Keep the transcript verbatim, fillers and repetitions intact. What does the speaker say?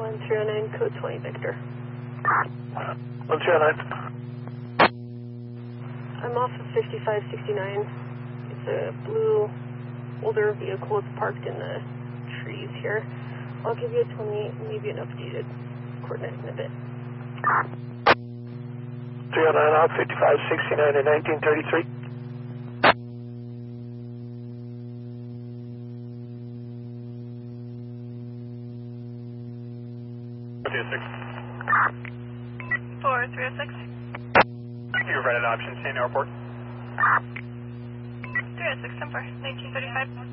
one three oh nine, code twenty, Victor. one three oh nine. I'm off of fifty-five sixty-nine. It's a blue, older vehicle. It's parked in the trees here. I'll give you a twenty-eight and maybe an updated coordinate in a bit. three oh nine out, fifty-five sixty-nine and nineteen thirty-three. four three oh six. You're right at option ten airport. three oh six, ten four, nineteen thirty-five.